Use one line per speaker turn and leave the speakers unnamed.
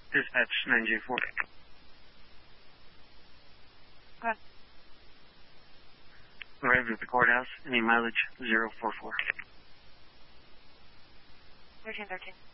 Dispatch 9J4.
Go ahead.
Arrived at the courthouse. Any mileage 044.
1313.